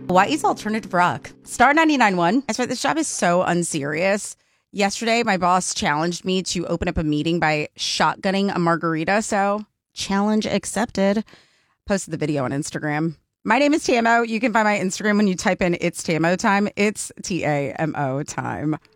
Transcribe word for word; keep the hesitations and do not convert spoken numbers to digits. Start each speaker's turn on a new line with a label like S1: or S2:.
S1: Hawaii's alternative rock. Star ninety-nine point one. I swear, this job is so unserious. Yesterday, my boss challenged me to open up a meeting by shotgunning a margarita, so challenge accepted. Posted the video on Instagram. My name is T M O. You can find my Instagram when you type in It's T M O time. It's T A M O time.